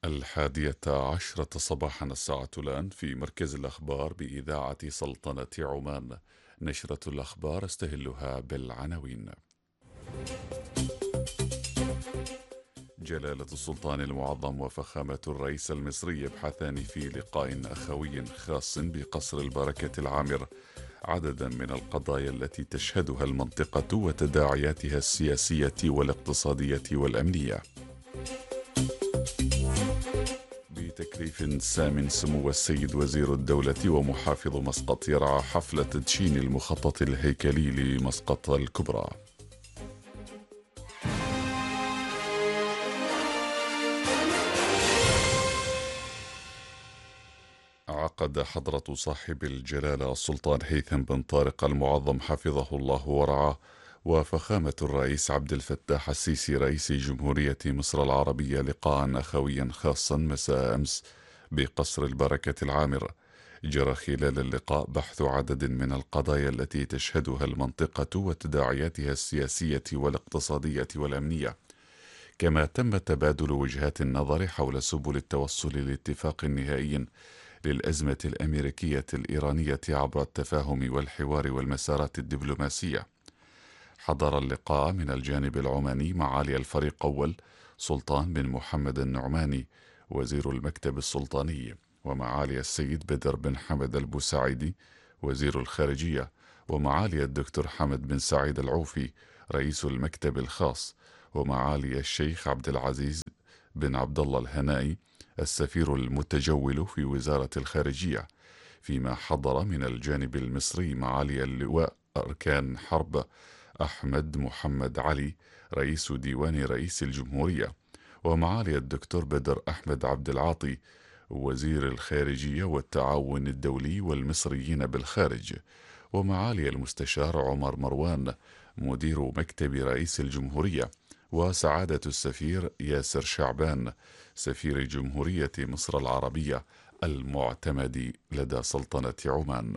11:10 صباحا الساعة الآن في مركز الأخبار بإذاعة سلطنة عمان. نشرة الأخبار استهلها بالعناوين. جلالة السلطان المعظم وفخامة الرئيس المصري يبحثان في لقاء أخوي خاص بقصر البركة العامر عددا من القضايا التي تشهدها المنطقة وتداعياتها السياسية والاقتصادية والأمنية. بتكليف سام سمو السيد وزير الدولة ومحافظ مسقط يرعى حفل تدشين المخطط الهيكلي لمسقط الكبرى. عقد حضرة صاحب الجلالة السلطان هيثم بن طارق المعظم حفظه الله ورعاه وفخامة الرئيس عبد الفتاح السيسي رئيس جمهورية مصر العربية لقاء أخويا خاصا مساء أمس بقصر البركة العامر. جرى خلال اللقاء بحث عدد من القضايا التي تشهدها المنطقة وتداعياتها السياسية والاقتصادية والأمنية، كما تم تبادل وجهات النظر حول سبل التوصل لاتفاق نهائي للأزمة الأمريكية الإيرانية عبر التفاهم والحوار والمسارات الدبلوماسية. حضر اللقاء من الجانب العماني معالي الفريق أول سلطان بن محمد النعماني وزير المكتب السلطاني، ومعالي السيد بدر بن حمد البوساعدي وزير الخارجية، ومعالي الدكتور حمد بن سعيد العوفي رئيس المكتب الخاص، ومعالي الشيخ عبد العزيز بن عبد الله الهنائي السفير المتجول في وزارة الخارجية. فيما حضر من الجانب المصري معالي اللواء أركان حرب أحمد محمد علي رئيس ديوان رئيس الجمهورية، ومعالي الدكتور بدر أحمد عبد العاطي وزير الخارجية والتعاون الدولي والمصريين بالخارج، ومعالي المستشار عمر مروان مدير مكتب رئيس الجمهورية، وسعادة السفير ياسر شعبان سفير جمهورية مصر العربية المعتمد لدى سلطنة عمان.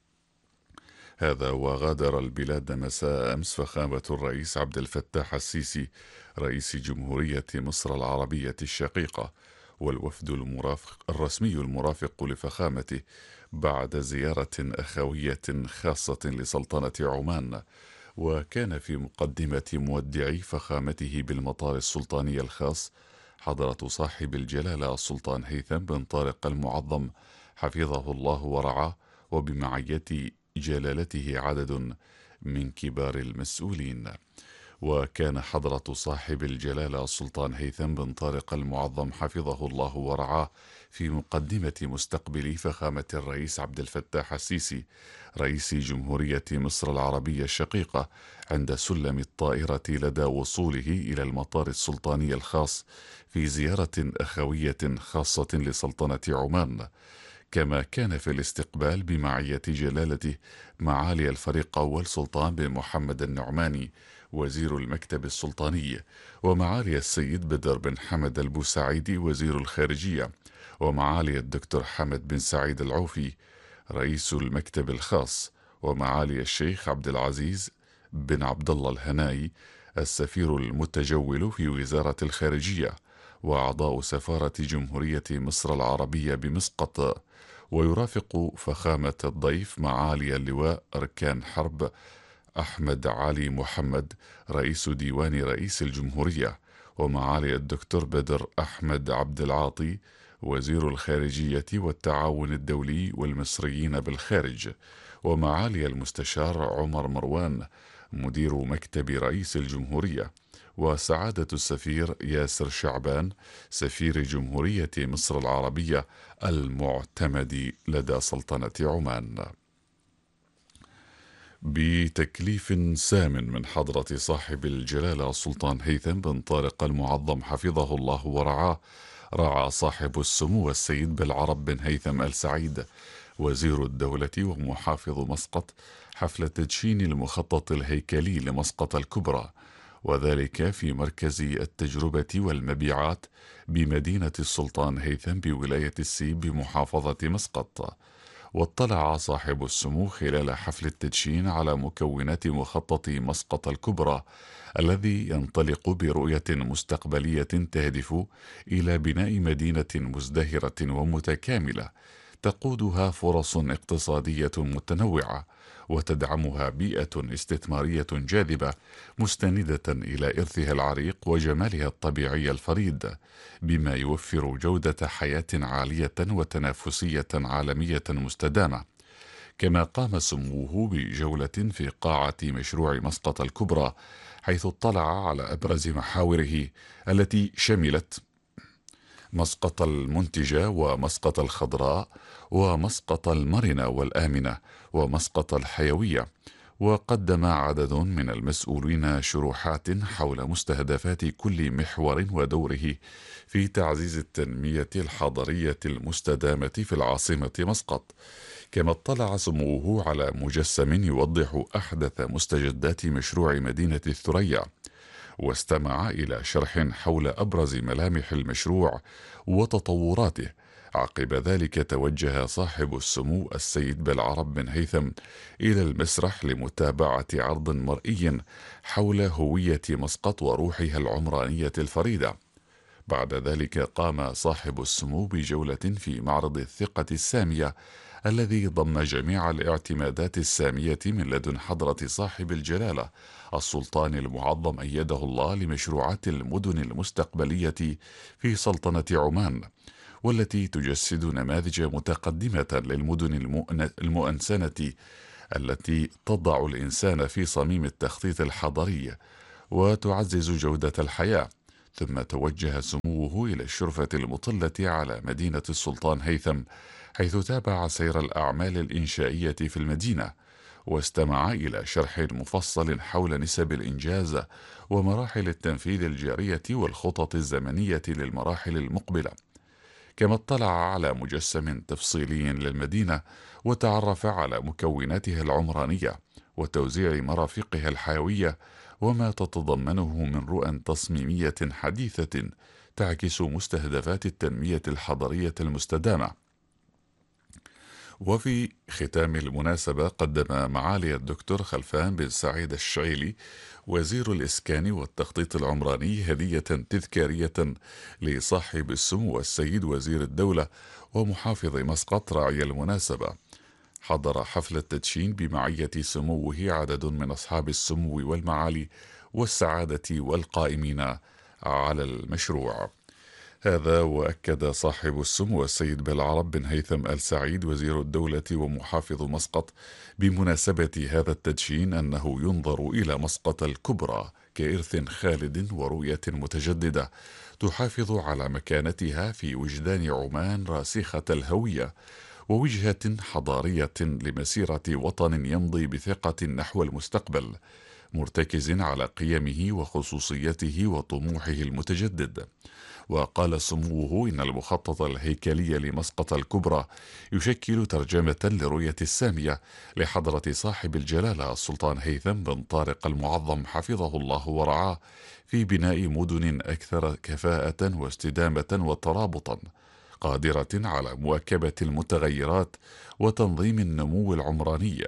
هذا وغادر البلاد مساء أمس فخامة الرئيس عبد الفتاح السيسي رئيس جمهورية مصر العربية الشقيقة والوفد الرسمي المرافق لفخامته بعد زيارة أخوية خاصة لسلطنة عمان. وكان في مقدمة مودعي فخامته بالمطار السلطاني الخاص حضرة صاحب الجلالة السلطان هيثم بن طارق المعظم حفظه الله ورعاه، وبمعية جلالته عدد من كبار المسؤولين. وكان حضرة صاحب الجلالة السلطان هيثم بن طارق المعظم حفظه الله ورعاه في مقدمة مستقبل فخامة الرئيس عبد الفتاح السيسي رئيس جمهورية مصر العربية الشقيقة عند سلم الطائرة لدى وصوله إلى المطار السلطاني الخاص في زيارة أخوية خاصة لسلطنة عمان. كما كان في الاستقبال بمعية جلالته معالي الفريق أول سلطان بن محمد النعماني وزير المكتب السلطاني، ومعالي السيد بدر بن حمد البوسعيدي وزير الخارجية، ومعالي الدكتور حمد بن سعيد العوفي رئيس المكتب الخاص، ومعالي الشيخ عبد العزيز بن عبد الله الهنائي السفير المتجول في وزارة الخارجية، وأعضاء سفارة جمهورية مصر العربية بمسقط. ويرافق فخامة الضيف معالي اللواء أركان حرب أحمد علي محمد رئيس ديوان رئيس الجمهورية، ومعالي الدكتور بدر أحمد عبد العاطي وزير الخارجية والتعاون الدولي والمصريين بالخارج، ومعالي المستشار عمر مروان مدير مكتب رئيس الجمهورية، وسعادة السفير ياسر شعبان سفير جمهورية مصر العربية المعتمد لدى سلطنة عمان. بتكليف سام من حضرة صاحب الجلالة السلطان هيثم بن طارق المعظم حفظه الله ورعاه، رعى صاحب السمو السيد بالعرب بن هيثم السعيد وزير الدولة ومحافظ مسقط حفل تدشين المخطط الهيكلي لمسقط الكبرى، وذلك في مركز التجربة والمبيعات بمدينة السلطان هيثم بولاية السيب بمحافظة مسقط. واطلع صاحب السمو خلال حفل التدشين على مكونات مخطط مسقط الكبرى الذي ينطلق برؤية مستقبلية تهدف إلى بناء مدينة مزدهرة ومتكاملة تقودها فرص اقتصادية متنوعة وتدعمها بيئة استثمارية جاذبة مستندة إلى إرثها العريق وجمالها الطبيعي الفريد، بما يوفر جودة حياة عالية وتنافسية عالمية مستدامة. كما قام سموه بجولة في قاعة مشروع مسقط الكبرى، حيث اطلع على أبرز محاوره التي شملت مسقط المنتجة ومسقط الخضراء ومسقط المرنة والآمنة ومسقط الحيوية. وقدم عدد من المسؤولين شروحات حول مستهدفات كل محور ودوره في تعزيز التنمية الحضرية المستدامة في العاصمة مسقط. كما اطلع سموه على مجسم يوضح أحدث مستجدات مشروع مدينة الثريا، واستمع إلى شرح حول أبرز ملامح المشروع وتطوراته. عقب ذلك توجه صاحب السمو السيد بالعرب بن هيثم إلى المسرح لمتابعة عرض مرئي حول هوية مسقط وروحها العمرانية الفريدة. بعد ذلك قام صاحب السمو بجولة في معرض الثقة السامية الذي ضم جميع الاعتمادات السامية من لدن حضرة صاحب الجلالة السلطان المعظم أيده الله لمشروعات المدن المستقبلية في سلطنة عمان، والتي تجسد نماذج متقدمة للمدن المؤنسنة التي تضع الإنسان في صميم التخطيط الحضري وتعزز جودة الحياة. ثم توجه سموه إلى الشرفة المطلة على مدينة السلطان هيثم، حيث تابع سير الأعمال الإنشائية في المدينة، واستمع إلى شرح مفصل حول نسب الإنجاز ومراحل التنفيذ الجارية والخطط الزمنية للمراحل المقبلة. كما اطلع على مجسم تفصيلي للمدينة وتعرف على مكوناتها العمرانية وتوزيع مرافقها الحيوية وما تتضمنه من رؤى تصميمية حديثة تعكس مستهدفات التنمية الحضرية المستدامة. وفي ختام المناسبة قدم معالي الدكتور خلفان بن سعيد الشعيلي وزير الإسكان والتخطيط العمراني هدية تذكارية لصاحب السمو السيد وزير الدولة ومحافظ مسقط راعي المناسبة. حضر حفل التدشين بمعية سموه عدد من أصحاب السمو والمعالي والسعادة والقائمين على المشروع هذا. وأكد صاحب السمو السيد بالعرب بن هيثم آل سعيد وزير الدولة ومحافظ مسقط بمناسبة هذا التدشين أنه ينظر إلى مسقط الكبرى كإرث خالد ورؤية متجددة تحافظ على مكانتها في وجدان عمان راسخة الهوية ووجهة حضارية لمسيرة وطن يمضي بثقة نحو المستقبل، مرتكز على قيمه وخصوصيته وطموحه المتجدد. وقال سموه إن المخطط الهيكلي لمسقط الكبرى يشكل ترجمة لرؤية السامية لحضرة صاحب الجلالة السلطان هيثم بن طارق المعظم حفظه الله ورعاه في بناء مدن أكثر كفاءة واستدامة وترابطا، قادرة على مواكبة المتغيرات وتنظيم النمو العمراني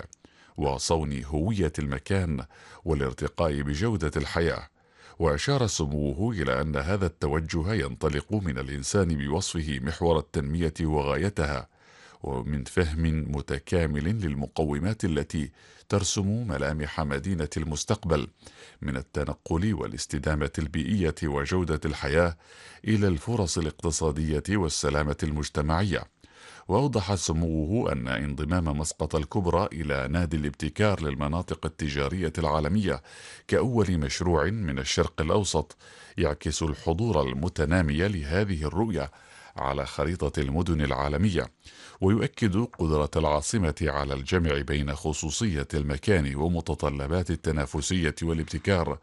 وصون هوية المكان والارتقاء بجودة الحياة. وأشار سموه إلى أن هذا التوجه ينطلق من الإنسان بوصفه محور التنمية وغايتها، ومن فهم متكامل للمقومات التي ترسم ملامح مدينة المستقبل من التنقل والاستدامة البيئية وجودة الحياة إلى الفرص الاقتصادية والسلامة المجتمعية. وأوضح سموه أن انضمام مسقط الكبرى إلى نادي الابتكار للمناطق التجارية العالمية كأول مشروع من الشرق الأوسط يعكس الحضور المتنامي لهذه الرؤية على خريطة المدن العالمية، ويؤكد قدرة العاصمة على الجمع بين خصوصية المكان ومتطلبات التنافسية والابتكار.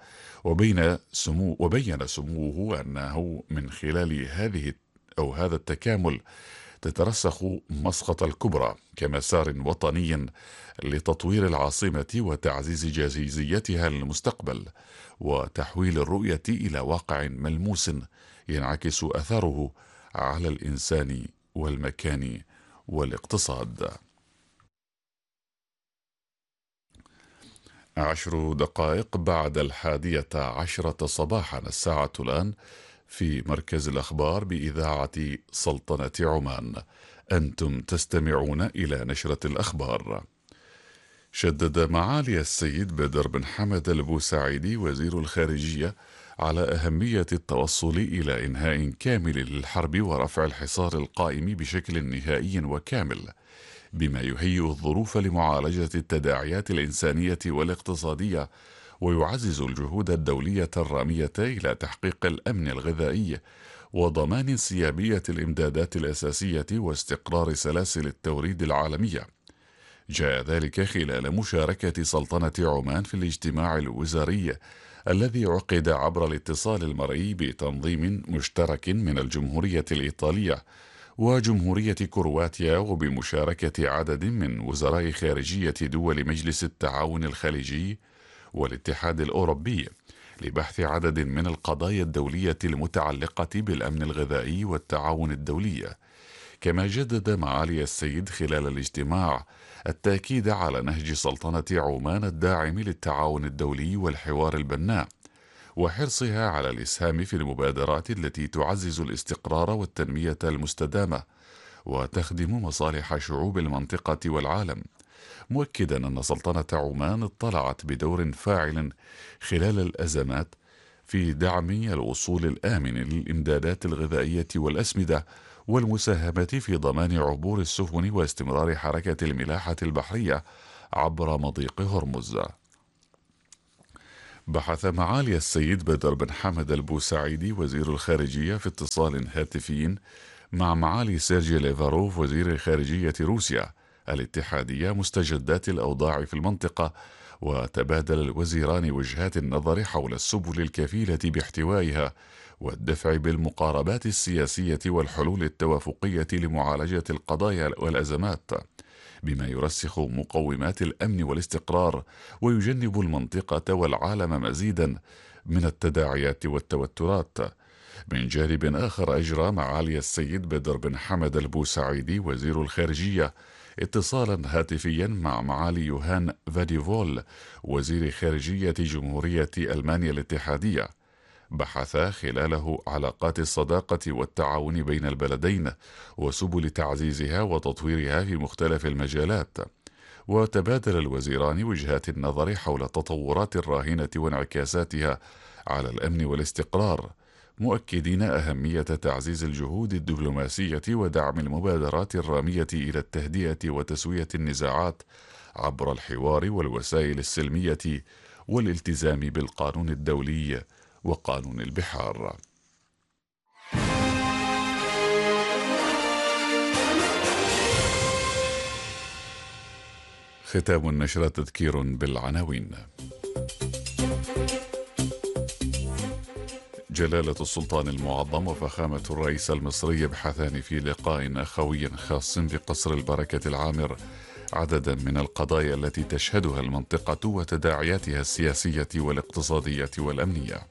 وبين سموه أنه من خلال هذا التكامل تترسخ مسقط الكبرى كمسار وطني لتطوير العاصمة وتعزيز جاذبيتها للمستقبل وتحويل الرؤية إلى واقع ملموس ينعكس أثره على الإنسان والمكان والاقتصاد. 10 دقائق بعد 11 صباحا، الساعة الآن في مركز الأخبار بإذاعة سلطنة عمان. أنتم تستمعون إلى نشرة الأخبار. شدد معالي السيد بدر بن حمد البوسعيدي وزير الخارجية على أهمية التوصل إلى إنهاء كامل للحرب ورفع الحصار القائم بشكل نهائي وكامل، بما يهيئ الظروف لمعالجة التداعيات الإنسانية والاقتصادية، ويعزز الجهود الدولية الرامية إلى تحقيق الأمن الغذائي وضمان انسيابية الإمدادات الأساسية واستقرار سلاسل التوريد العالمية. جاء ذلك خلال مشاركة سلطنة عمان في الاجتماع الوزاري الذي عقد عبر الاتصال المرئي بتنظيم مشترك من الجمهورية الإيطالية وجمهورية كرواتيا، وبمشاركة عدد من وزراء خارجية دول مجلس التعاون الخليجي والاتحاد الأوروبي، لبحث عدد من القضايا الدولية المتعلقة بالأمن الغذائي والتعاون الدولي. كما جدد معالي السيد خلال الاجتماع التأكيد على نهج سلطنة عمان الداعم للتعاون الدولي والحوار البناء، وحرصها على الإسهام في المبادرات التي تعزز الاستقرار والتنمية المستدامة وتخدم مصالح شعوب المنطقة والعالم، مؤكدا أن سلطنة عمان اطلعت بدور فاعل خلال الأزمات في دعم الوصول الآمن للإمدادات الغذائية والأسمدة والمساهمة في ضمان عبور السفن واستمرار حركة الملاحة البحرية عبر مضيق هرمز. بحث معالي السيد بدر بن حمد البوسعيدي وزير الخارجية في اتصال هاتفي مع معالي سيرجي ليفاروف وزير خارجية روسيا الاتحادية مستجدات الأوضاع في المنطقة، وتبادل الوزيران وجهات النظر حول السبل الكفيلة باحتوائها والدفع بالمقاربات السياسية والحلول التوافقية لمعالجة القضايا والأزمات، بما يرسخ مقومات الأمن والاستقرار ويجنب المنطقة والعالم مزيدا من التداعيات والتوترات. من جانب آخر، أجرى معالي السيد بدر بن حمد البوسعيدي وزير الخارجية اتصالا هاتفيا مع معالي يوهان فاديفول وزير خارجية جمهورية ألمانيا الاتحادية، بحث خلاله علاقات الصداقة والتعاون بين البلدين وسبل تعزيزها وتطويرها في مختلف المجالات. وتبادل الوزيران وجهات النظر حول التطورات الراهنة وانعكاساتها على الأمن والاستقرار، مؤكدين أهمية تعزيز الجهود الدبلوماسية ودعم المبادرات الرامية إلى التهدئة وتسوية النزاعات عبر الحوار والوسائل السلمية والالتزام بالقانون الدولي وقانون البحار. ختام النشرة تذكير بالعناوين. جلالة السلطان المعظم وفخامة الرئيس المصري يبحثان في لقاء أخوي خاص بقصر البركة العامر عددا من القضايا التي تشهدها المنطقة وتداعياتها السياسية والاقتصادية والأمنية.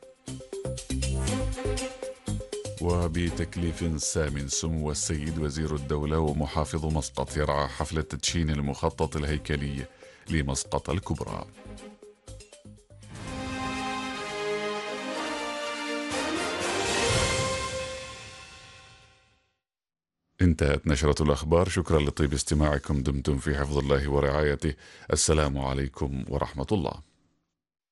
وبتكليف سام سمو السيد وزير الدولة ومحافظ مسقط يرعى حفل تدشين المخطط الهيكلي لمسقط الكبرى. انتهت نشرة الأخبار. شكرا لطيب استماعكم، دمتم في حفظ الله ورعايته. السلام عليكم ورحمة الله.